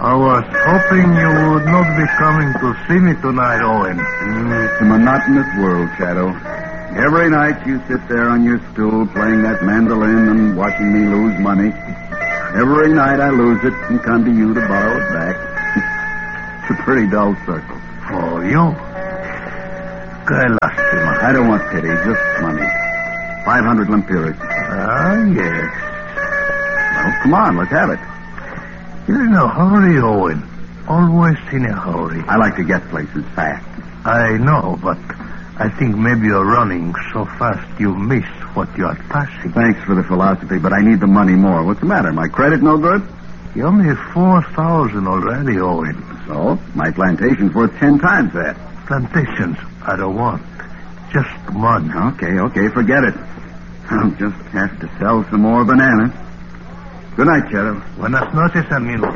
I was hoping you would not be coming to see me tonight, Owen. It's a monotonous world, Shadow. Every night you sit there on your stool playing that mandolin and watching me lose money. Every night I lose it and come to you to borrow it back. It's a pretty dull circle. For you? Qué lástima. I don't want pity, just money. 500 lempiras. Yes. Well, come on, let's have it. You're in a hurry, Owen. Always in a hurry. I like to get places fast. I know, but I think maybe you're running so fast you miss what you are passing. Thanks for the philosophy, but I need the money more. What's the matter? My credit no good? You owe me 4,000 already, Owen. So, my plantation's worth 10 times that. Plantations, I don't want. Just money. Okay, forget it. I'll just have to sell some more bananas. Good night, Shadow. Buenas noches, amigo.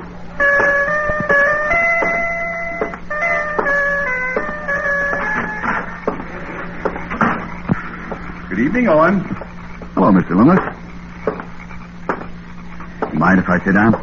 Good evening, Owen. Hello, Mr. Loomis. Mind if I sit down?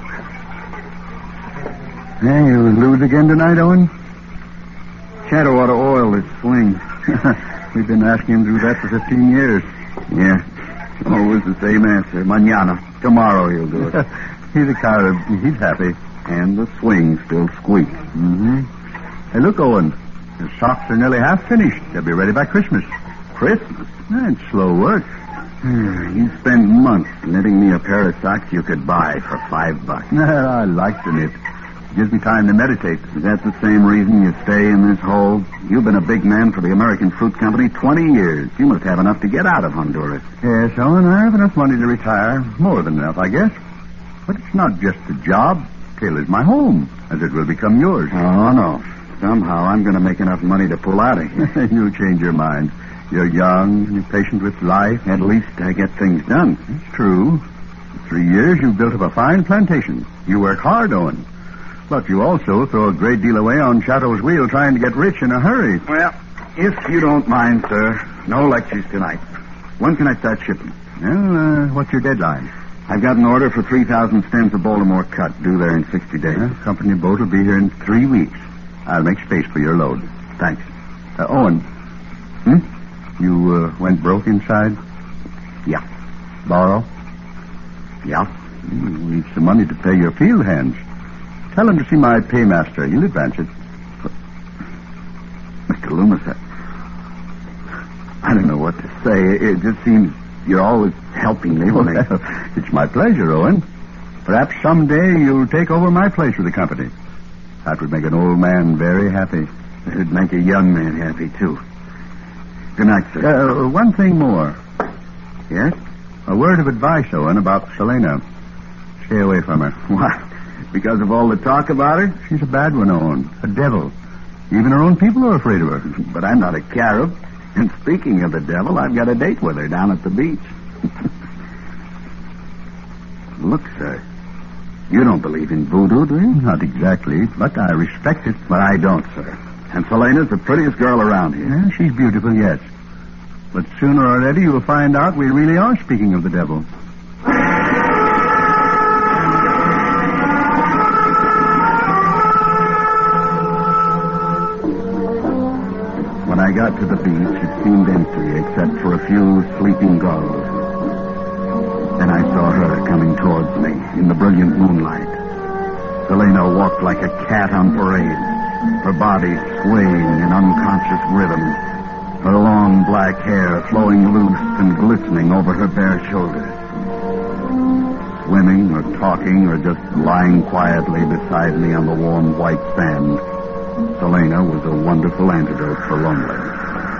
Hey, you lose again tonight, Owen? Shadow ought to oil this swing. We've been asking him to do that for 15 years. Yeah. Always the same answer. Mañana. Tomorrow he'll do it. He's a coward. He's happy. And the swing still squeaks. Mm-hmm. Hey, look, Owen. The socks are nearly half finished. They'll be ready by Christmas. Christmas? That's slow work. You spend months knitting me a pair of socks you could buy for $5. I like to knit. It gives me time to meditate. Is that the same reason you stay in this hole? You've been a big man for the American Fruit Company 20 years. You must have enough to get out of Honduras. Yes, Owen, I have enough money to retire. More than enough, I guess. But it's not just a job. Taylor's my home, as it will become yours. Oh, no. Somehow I'm going to make enough money to pull out of here. You'll change your mind. You're young and you're patient with life. At least I get things done. It's true. In 3 years, you've built up a fine plantation. You work hard, Owen. But you also throw a great deal away on Shadow's wheel trying to get rich in a hurry. Well, if you don't mind, sir, no lectures tonight. When can I start shipping? Well, what's your deadline? I've got an order for 3,000 stems of Baltimore cut due there in 60 days. Company boat will be here in 3 weeks. I'll make space for your load. Thanks. Owen. You went broke inside? Yeah. Borrow? Yeah. You need some money to pay your field hands. Tell him to see my paymaster. He'll advance it. Mr. Loomis, I don't know what to say. It just seems you're always helping me. Well, it's my pleasure, Owen. Perhaps someday you'll take over my place with the company. That would make an old man very happy. It would make a young man happy, too. Good night, sir. One thing more. Yes? A word of advice, Owen, about Selena. Stay away from her. Why? Because of all the talk about her? She's a bad one, Owen. A devil. Even her own people are afraid of her. But I'm not a carib. And speaking of the devil, I've got a date with her down at the beach. Look, sir. You don't believe in voodoo, do you? Not exactly, but I respect it. But I don't, sir. And Selena's the prettiest girl around here. Yeah, she's beautiful, yes. But sooner or later you'll find out we really are speaking of the devil. When I got to the beach, it seemed empty except for a few sleeping gulls. Then I saw her coming towards me in the brilliant moonlight. Selena walked like a cat on parade, her body swaying in unconscious rhythm, her long black hair flowing loose and glistening over her bare shoulders. Swimming or talking or just lying quietly beside me on the warm white sand, Selena was a wonderful antidote for loneliness.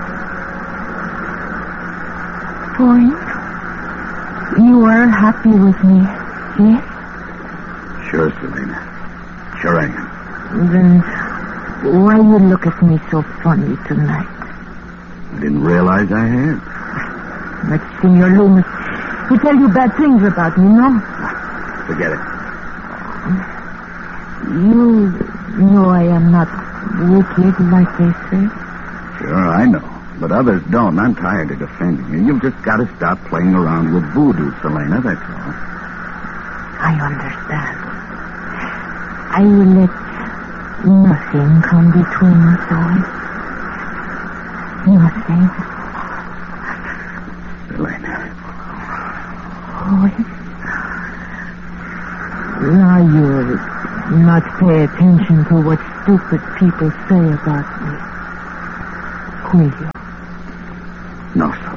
Boy, you are happy with me, yes? Sure, Selena. Sure I am. Then why you look at me so funny tonight? I didn't realize I had. But Senor Loomis, he tell you bad things about me, no? Forget it. You know I am not wicked like they say. Sure, I know. But others don't. I'm tired of defending you. You've just got to stop playing around with voodoo, Selena, that's all. I understand. I will let nothing come between us all. Nothing. Elena. Oh, now you'll not pay attention to what stupid people say about me, will you? No, sir.